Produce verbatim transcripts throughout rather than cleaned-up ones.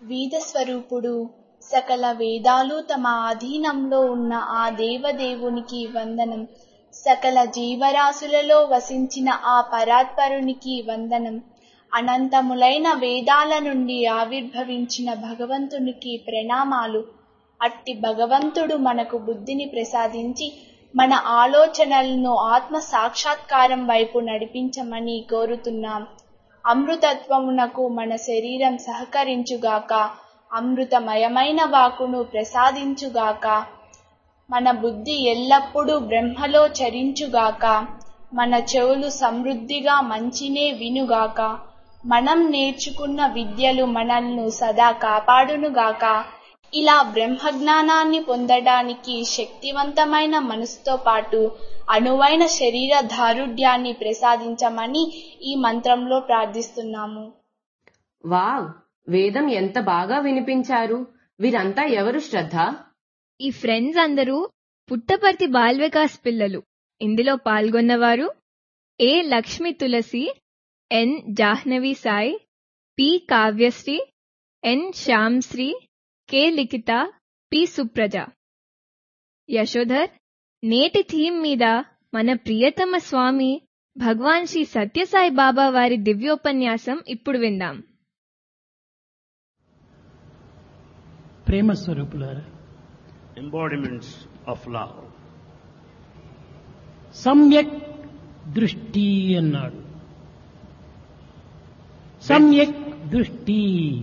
వేద స్వరూపుడు, సకల వేదాలు తమ ఆధీనంలో ఉన్న ఆ దేవదేవునికి వందనం. సకల జీవరాశులలో వసించిన ఆ పరాత్పరునికి వందనం. అనంతములైన వేదాల నుండి ఆవిర్భవించిన భగవంతునికి ప్రణామాలు. అట్టి భగవంతుడు మనకు బుద్ధిని ప్రసాదించి మన ఆలోచనలను ఆత్మ సాక్షాత్కారం వైపు నడిపించమని కోరుతున్నాం. అమృతత్వమునకు మన శరీరం సహకరించుగాక. అమృతమయమైన వాకును ప్రసాదించుగాక. మన బుద్ధి ఎల్లప్పుడూ బ్రహ్మలో చరించుగాక. మన చెవులు సమృద్ధిగా మంచినే వినుగాక. మనం నేర్చుకున్న విద్యలు మనల్ని సదా కాపాడునుగాక. ఇలా బ్రహ్మజ్ఞానాన్ని పొందడానికి శక్తివంతమైన మనసుతో పాటు అనువైన శరీర దారుఢ్యాన్ని ప్రసాదించమని ఈ మంత్రంలో ప్రార్థిస్తున్నాము. వావ్, వేదం ఎంత బాగా వినిపించారు. వీరంతా ఎవరు శ్రద్ధ? ఈ ఫ్రెండ్స్ అందరూ పుట్టపర్తి బాల్ వికాస్ పిల్లలు. ఇందులో పాల్గొన్నవారు ఏ లక్ష్మి తులసి, ఎన్ జాహ్నవి సాయి, పి కావ్యశ్రీ, ఎన్ శ్యామ్శ్రీ, కె లిఖిత, పి సుప్రజ. యశోధర్, నేటి థీమ్ మీద మన ప్రియతమ స్వామి భగవాన్ శ్రీ సత్యసాయి బాబా వారి దివ్యోపన్యాసం ఇప్పుడు విందాం. ప్రేమ స్వరూపులారా, embodiments of love. సమ్యక్ దృష్టి అన్నాడు. సమ్యక్ దృష్టి,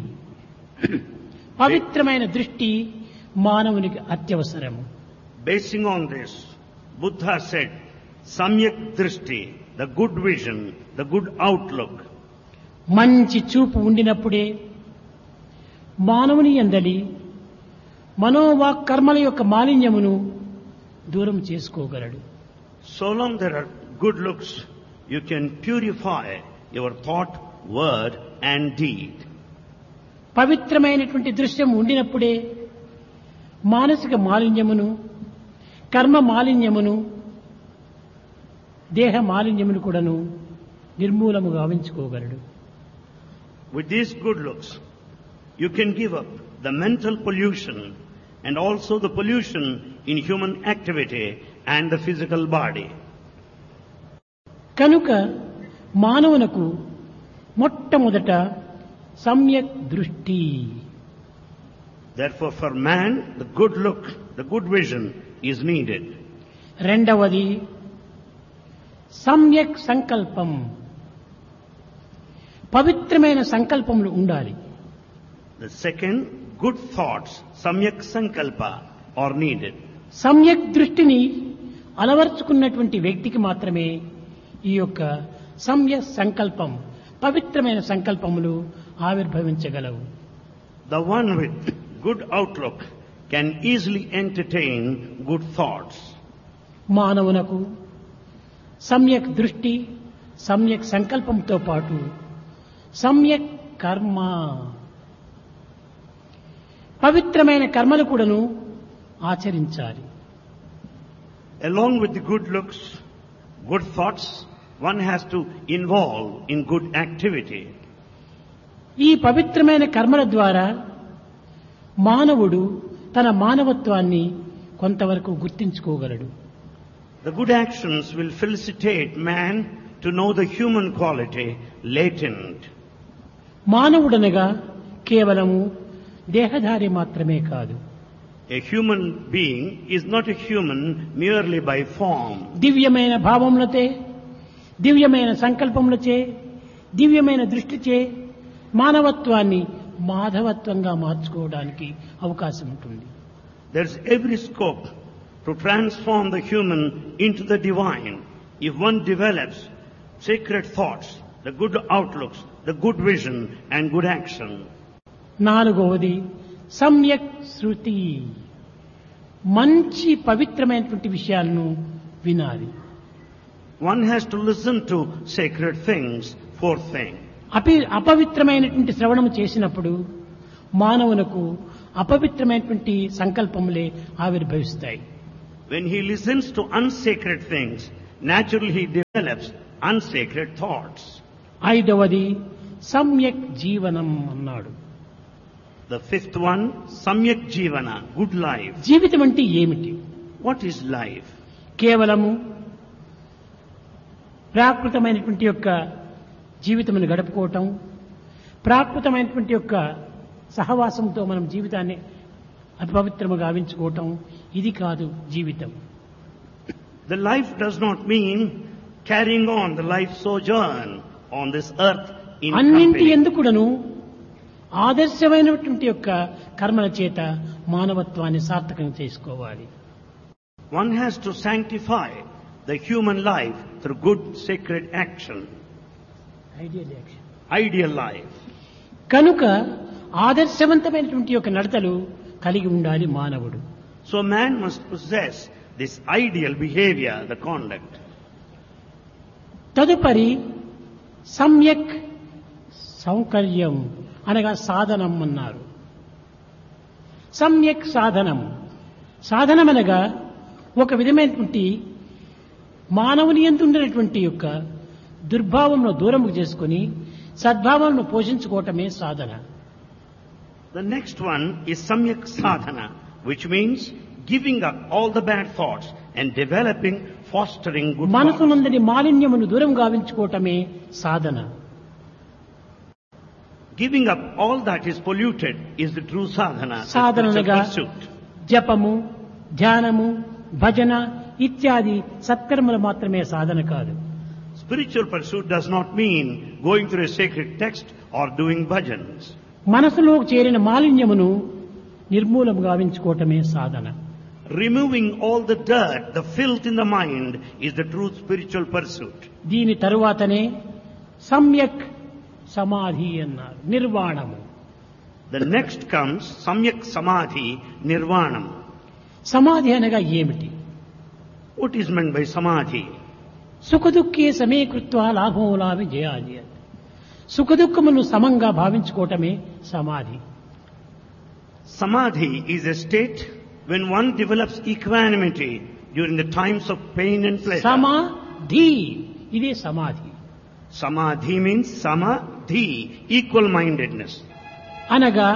పవిత్రమైన దృష్టి మానవునికి అత్యవసరము. Basing on this, Buddha said, Samyak Drishti, the good vision, the good outlook. మంచి చూపు ఉండినప్పుడే మానవుని యందలి మనోవాక్ కర్మల యొక్క మాలిన్యమును దూరం చేసుకోగలడు. So long there are good looks, you can purify your thought, word and deed. పవిత్రమైనటువంటి దృశ్యం ఉండినప్పుడే మానసిక మాలిన్యమును, కర్మ మాలిన్యమును, దేహ మాలిన్యమును కూడాను నిర్మూలము గావించుకోగలడు. With these good looks, you can give up the mental pollution and also the pollution in human activity and the physical body. కనుక మానవునకు మొట్టమొదట సమ్యక్ దృష్టి. Therefore for man, the good look, the good vision is needed. రెండవది సమ్యక్ సంకల్పం. పవిత్రమైన సంకల్పములు ఉండాలి. The second, good thoughts, samyak sankalpa, are needed. సమ్యక్ దృష్టిని అలవర్చుకున్నటువంటి వ్యక్తికి మాత్రమే ఈ యొక్క సమ్యక్ సంకల్పం, పవిత్రమైన సంకల్పములు ఆవిర్భవించగలవు. The one with good outlook can easily entertain good thoughts. మానవునకు సమ్యక్ దృష్టి, సమ్యక్ సంకల్పంతో పాటు సమ్యక్ కర్మ, పవిత్రమైన కర్మలు కూడాను ఆచరించాలి. Along with the good looks, good thoughts, one has to involve in good activity. ఈ పవిత్రమైన కర్మల ద్వారా మానవుడు తన మానవత్వాన్ని కొంతవరకు గుర్తించుకోగలడు. The good actions will felicitate man to know the human quality latent. మానవుడనగా కేవలము దేహధారి మాత్రమే కాదు. A human being is not a human merely by form. దివ్యమైన భావములచే, దివ్యమైన సంకల్పములచే, దివ్యమైన దృష్టిచే మానవత్వాన్ని మాధవత్వంగా మార్చుకోవడానికి అవకాశం ఉంటుంది. There's every scope to transform the human into the divine if one develops sacred thoughts, the good outlooks, the good vision and good action. నాలుగవది సమ్యక్ శృతి. మంచి పవిత్రమైనటువంటి విషయాలను వినాలి. One has to listen to sacred things. Fourth thing. అపి అపవిత్రమైనటువంటి శ్రవణము చేసినప్పుడు మానవునకు అపవిత్రమైనటువంటి సంకల్పములే ఆవిర్భవిస్తాయి. When he listens to unsacred things, naturally he develops unsacred thoughts. ఐదవది సమ్యక్ జీవనం అన్నాడు. The fifth one, Samyak Jivana, good life. జీవితం అంటే ఏమిటి? What is life? కేవలము ప్రాకృతమైనటువంటి యొక్క జీవితమును గడుపుకోవటం, ప్రాకృతమైనటువంటి యొక్క సహవాసంతో మనం జీవితాన్ని అపవిత్రము గావించుకోవటం, ఇది కాదు జీవితం. The life does not mean carrying on the life sojourn on this earth in అన్నింటి company. ఎందుకుడను ఆదర్శమైనటువంటి యొక్క కర్మల చేత మానవత్వాన్ని సార్థకం చేసుకోవాలి. One has to sanctify the human life through good sacred action, ideal life. కనుక ఆదర్శవంతమైనటువంటి యొక్క నడతలు కలిగి ఉండాలి మానవుడు. So man must possess this ideal behavior, the conduct. తదుపరి సమ్యక్ సౌకర్యం అనగా సాధనం అన్నారు. సమ్యక్ సాధనం, సాధనం అనగా ఒక విధమైనటువంటి మానవుని యందు ఉండేటువంటి యొక్క దుర్భావంను దూరము చేసుకుని సద్భావంను పోషించుకోవటమే సాధన. The next one is Samyak Sadhana, which means giving up all the bad thoughts and developing, fostering good thoughts. మనసునందరి మాలిన్యమును దూరం గావించుకోవటమే సాధన. Giving up all that is polluted is the true sadhana, the సాధనగా spiritual pursuit. జపము, ధ్యానము, భజన ఇత్యాది సత్కర్మలు మాత్రమే సాధన కాదు. Spiritual pursuit does not mean going through a sacred text or doing bhajans. మనసులో చేరిన మాలిన్యమును నిర్మూలము గావించుకోవటమే సాధన. Removing all the dirt, the filth in the mind is the true spiritual pursuit. దీని తరువాతనే సమ్యక్ సమాధి అన్నారు, నిర్వాణము. The next comes Samyak Samadhi, Nirvanam. సమాధి అనగా ఏమిటి? What is meant by Samadhi? సుఖదుఖే సమీకృత్వ లాభం లాభి జయాది. సుఖదుఖమును సమంగా భావించుకోవటమే సమాధి. Samadhi is a state when one develops equanimity during the times of pain and pleasure. సమాధి, ఇదే సమాధి. Samadhi means Samadhi, equal-mindedness. అనగా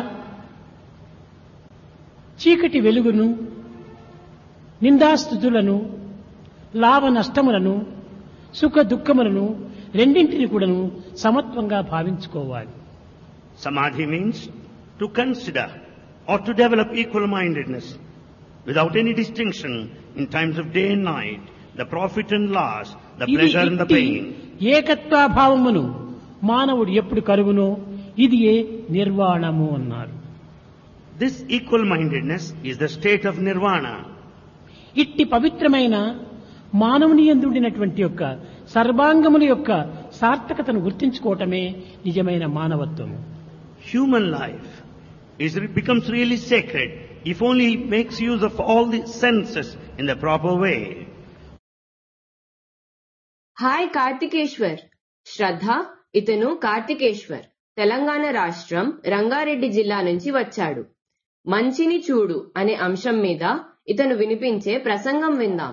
చీకటి వెలుగును, నిందాస్థుతులను, లాభ నష్టములను, సుఖ దుఃఖములను రెండింటిని కూడాను సమత్వంగా భావించుకోవాలి. Samadhi means to consider or to develop equal-mindedness without any distinction in times of day and night, the profit and loss, the ఇది pleasure and the ఇట్టి pain. ఏకత్వాభావమును మానవుడు ఎప్పుడు కలుగునో ఇది ఏ నిర్వాణము అన్నారు. This equal-mindedness is the state of nirvana. ఇట్టి పవిత్రమైన మానవుని యందుండినటువంటి యొక్క సర్వాంగముల యొక్క సార్థకతను గుర్తించుకోవటమే నిజమైన మానవత్వము. Human life is, becomes really sacred if only it makes use of all the senses in the proper way. Hi Karthikeshwar. శ్రద్ధ, ఇతను కార్తికేశ్వర్ తెలంగాణ రాష్ట్రం రంగారెడ్డి జిల్లా నుంచి వచ్చాడు. మంచిని చూడు అనే అంశం మీద ఇతను వినిపించే ప్రసంగం విందాం.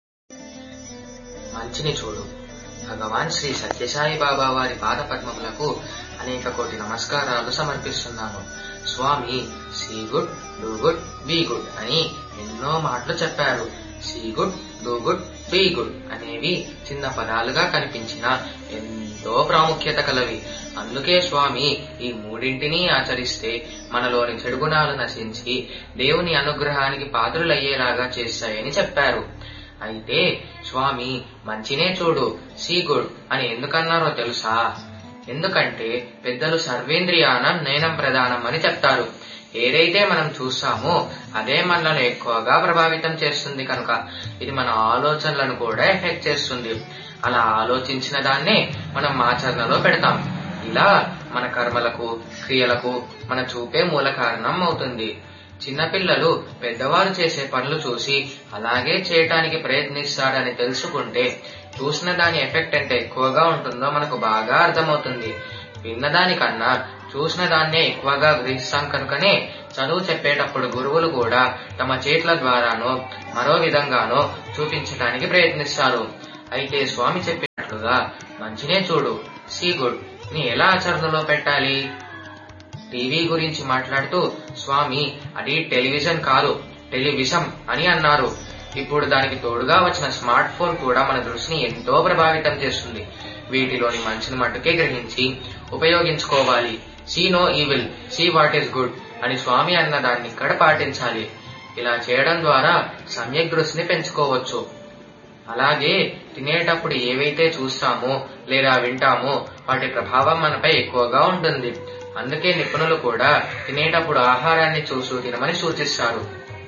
మంచిని చూడు. భగవాన్ శ్రీ సత్యసాయి బాబా వారి పాద పద్మములకు అనేక కోటి నమస్కారాలు సమర్పిస్తున్నాను. స్వామి see good, do good, be good అని ఎన్నో మాటలు చెప్పారు. See good, do good, be good అనేవి చిన్న పదాలుగా కనిపించిన ఎంతో ప్రాముఖ్యత కలవి. అందుకే స్వామి ఈ మూడింటినీ ఆచరిస్తే మనలోని చెడు గుణాలు నశించి దేవుని అనుగ్రహానికి పాత్రులయ్యేలాగా చేస్తాయని చెప్పారు. అయితే స్వామి మంచినే చూడు, సీ గుడ్ అని ఎందుకన్నారో తెలుసా? ఎందుకంటే పెద్దలు సర్వేంద్రియానం నయనం ప్రధానం అని చెప్తారు. ఏదైతే మనం చూస్తామో అదే మనల్ని ఎక్కువగా ప్రభావితం చేస్తుంది కనుక ఇది మన ఆలోచనలను కూడా ఎఫెక్ట్ చేస్తుంది. అలా ఆలోచించిన దాన్నే మనం ఆచరణలో పెడతాం. ఇలా మన కర్మలకు, క్రియలకు మన చూపే మూల కారణం అవుతుంది. చిన్నపిల్లలు పెద్దవారు చేసే పనులు చూసి అలాగే చేయటానికి ప్రయత్నిస్తాడని తెలుసుకుంటే చూసిన దాని ఎఫెక్ట్ ఎంత ఎక్కువగా ఉంటుందో మనకు బాగా అర్థమవుతుంది. విన్నదానికన్నా చూసిన దాన్నే ఎక్కువగా గ్రహిస్తాం కనుకనే చదువు చెప్పేటప్పుడు గురువులు కూడా తమ చేతుల ద్వారానో మరో విధంగానో చూపించడానికి ప్రయత్నిస్తారు. అయితే స్వామి చెప్పినట్లుగా మంచినే చూడు, సీ గుడ్ ని ఎలా ఆచరణలో పెట్టాలి? టీవీ గురించి మాట్లాడుతూ స్వామి అది టెలివిజన్ కాదు టెలివిజం అని అన్నారు. ఇప్పుడు దానికి తోడుగా వచ్చిన స్మార్ట్ ఫోన్ కూడా మన దృష్టిని ఎంతో ప్రభావితం చేస్తుంది. వీటిలోని మంచిని మట్టుకే గ్రహించి ఉపయోగించుకోవాలి. See no evil, see what is good అని స్వామి అన్న దాన్ని ఇక్కడ పాటించాలి. ఇలా చేయడం ద్వారా సమ్యక్ దృష్టిని పెంచుకోవచ్చు. అలాగే తినేటప్పుడు ఏవైతే చూస్తామో లేదా వింటామో వాటి ప్రభావం మనపై ఎక్కువగా ఉంటుంది. అందుకే నిపుణులు కూడా తినేటప్పుడు ఆహారాన్ని చూస్తూ తినమని సూచిస్తారు.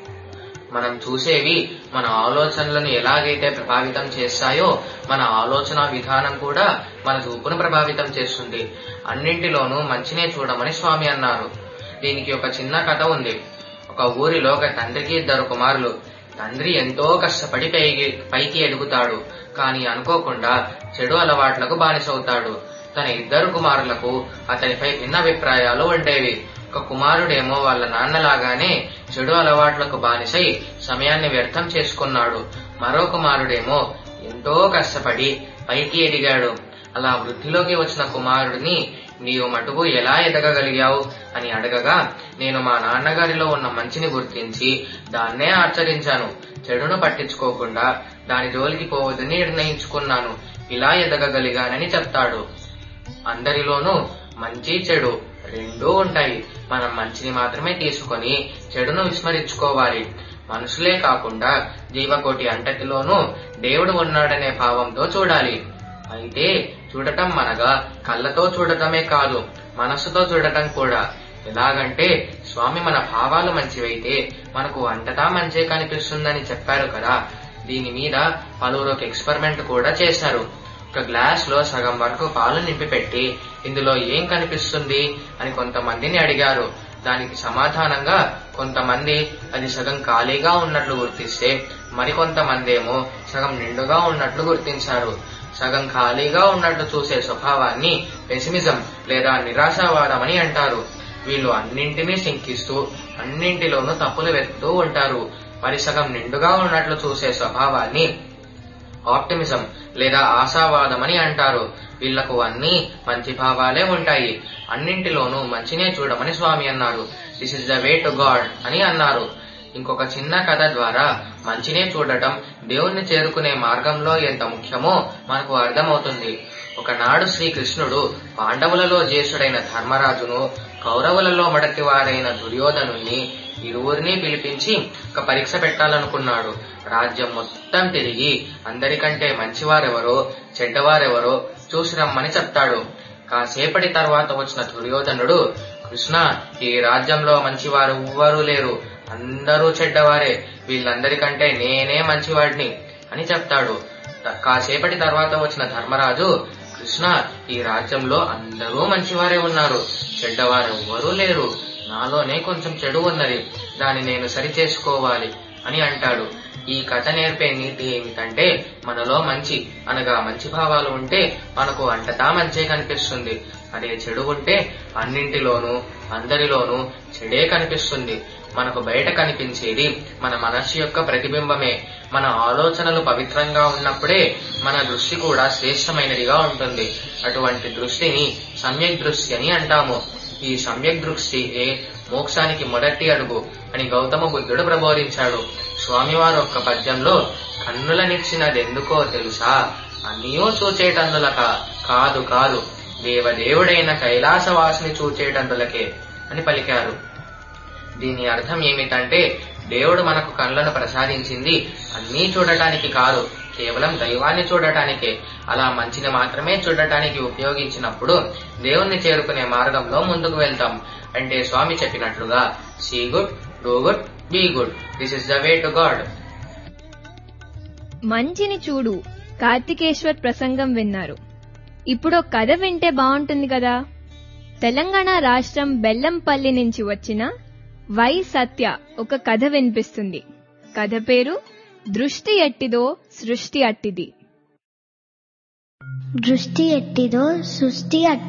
మనం చూసేవి మన ఆలోచనలను ఎలాగైతే ప్రభావితం చేస్తాయో మన ఆలోచన విధానం కూడా మన చూపును ప్రభావితం చేస్తుంది. అన్నింటిలోనూ మంచినే చూడమని స్వామి అన్నారు. దీనికి ఒక చిన్న కథ ఉంది. ఒక ఊరిలో ఒక తండ్రికి ఇద్దరు కుమారులు. తండ్రి ఎంతో కష్టపడి పైకి పైకి ఎదుగుతాడు. కానీ అనుకోకుండా చెడు అలవాట్లకు బానిసవుతాడు. తన ఇద్దరు కుమారులకు అతనిపై భిన్న అభిప్రాయాలు ఉండేవి. ఒక కుమారుడేమో వాళ్ళ నాన్నలాగానే చెడు అలవాట్లకు బానిసై సమయాన్ని వ్యర్థం చేసుకున్నాడు. మరో కుమారుడేమో ఎంతో కష్టపడి పైకి ఎదిగాడు. అలా వృద్ధిలోకి వచ్చిన కుమారుడిని నీవు మటుకు ఎలా ఎదగగలిగావు అని అడగగా, నేను మా నాన్నగారిలో ఉన్న మంచిని గుర్తించి దాన్నే ఆచరించాను. చెడును పట్టించుకోకుండా దాని జోలికి పోవద్దని నిర్ణయించుకున్నాను. ఇలా ఎదగగలిగానని చెప్తాడు. అందరిలోనూ మంచి చెడు రెండూ ఉంటాయి. మనం మంచిని మాత్రమే తీసుకొని చెడును విస్మరించుకోవాలి. మనుషులే కాకుండా జీవకోటి అంతటిలోనూ దేవుడు ఉన్నాడనే భావంతో చూడాలి. అయితే చూడటం మనగా కళ్ళతో చూడటమే కాదు, మనస్సుతో చూడటం కూడా. ఎలాగంటే స్వామి మన భావాలు మంచివైతే మనకు అంతటా మంచే కనిపిస్తుందని చెప్పారు కదా. దీని మీద పలువురు ఒక ఎక్స్పెరిమెంట్ కూడా చేశారు. ఒక గ్లాస్ లో సగం వరకు పాలు నింపి పెట్టి ఇందులో ఏం కనిపిస్తుంది అని కొంతమందిని అడిగారు. దానికి సమాధానంగా కొంతమంది అది సగం ఖాళీగా ఉన్నట్లు గుర్తిస్తే మరికొంతమంది ఏమో సగం నిండుగా ఉన్నట్లు గుర్తించారు. సగం ఖాళీగా ఉన్నట్లు చూసే స్వభావాన్ని పెసిమిజం లేదా నిరాశావాదం అని అంటారు. వీళ్ళు అన్నింటినీ శంకిస్తూ అన్నింటిలోనూ తప్పులు వెతుకుతూ ఉంటారు. మరి సగం నిండుగా ఉన్నట్లు చూసే స్వభావాన్ని ఆప్టిమిజం లేదా ఆశావాదం అని అంటారు. వీళ్లకు అన్ని మంచి భావాలే ఉంటాయి. అన్నింటిలోనూ మంచినే చూడమని స్వామి అన్నారు. This is the way to God అని అన్నారు. ఇంకొక చిన్న కథ ద్వారా మంచినే చూడటం దేవుణ్ణి చేరుకునే మార్గంలో ఎంత ముఖ్యమో మనకు అర్థమవుతుంది. ఒకనాడు శ్రీకృష్ణుడు పాండవులలో జ్యేష్ఠుడైన ధర్మరాజును, కౌరవులలో మొదటివారైన దుర్యోధనుణ్ణి ఇరువురిని పిలిపించి ఒక పరీక్ష పెట్టాలనుకున్నాడు. రాజ్యం మొత్తం తిరిగి అందరికంటే మంచివారెవరో చెడ్డవారెవరో చూసి రమ్మని చెప్తాడు. కాసేపటి తర్వాత వచ్చిన దుర్యోధనుడు, కృష్ణ, ఈ రాజ్యంలో మంచివారు ఎవ్వరూ లేరు, అందరూ చెడ్డవారే, వీళ్ళందరికంటే నేనే మంచివాడిని అని చెప్తాడు. కాసేపటి తర్వాత వచ్చిన ధర్మరాజు, కృష్ణ, ఈ రాజ్యంలో అందరూ మంచివారే ఉన్నారు, చెడ్డవారెవ్వరూ లేరు, నాలోనే కొంచెం చెడు ఉన్నది, దాన్ని నేను సరి చేసుకోవాలి అని అంటాడు. ఈ కథ నేర్పే నీతి ఏమిటంటే మనలో మంచి అనగా మంచి భావాలు ఉంటే మనకు అంతటా మంచే కనిపిస్తుంది. అదే చెడు ఉంటే అన్నింటిలోనూ అందరిలోనూ చెడే కనిపిస్తుంది. మనకు బయట కనిపించేది మన మనస్సు యొక్క ప్రతిబింబమే. మన ఆలోచనలు పవిత్రంగా ఉన్నప్పుడే మన దృష్టి కూడా శ్రేష్టమైనదిగా ఉంటుంది. అటువంటి దృష్టిని సమ్యక్ దృష్టి అని అంటాము. ఈ సమ్యక్ దృష్టియే మోక్షానికి మొదటి అడుగు అని గౌతమ బుద్ధుడు ప్రబోధించాడు. స్వామివారు ఒక్క పద్యంలో కన్నులనిచ్చినదెందుకో తెలుసా, అన్నీయూ చూచేటందులక కాదు కాదు, దేవదేవుడైన కైలాసవాసిని చూచేటందులకే అని పలికారు. దీని అర్థం ఏమిటంటే దేవుడు మనకు కళ్ళను ప్రసాదించింది అన్నీ చూడటానికి కాదు, కేవలం దైవాన్ని చూడటానికే. అలా మంచిని మాత్రమే చూడటానికి ఉపయోగించినప్పుడు దేవుణ్ణి చేరుకునే మార్గంలో ముందుకు వెళ్తాం. అంటే స్వామి చెప్పినట్లుగా see good, do good, be good, this is the way to God. మంచిని చూడు కార్తికేశ్వర్ ప్రసంగం విన్నారు. ఇప్పుడు కథ వింటే బాగుంటుంది కదా. తెలంగాణ రాష్ట్రం బెల్లంపల్లి నుంచి వచ్చిన వై సత్య ఒక కథ వినిపిస్తుంది. కథ పేరు దృష్టి ఎట్టిదో సృష్టి అట్టిది. దృష్టి ఎట్టిదో సృష్టి అట్టిది.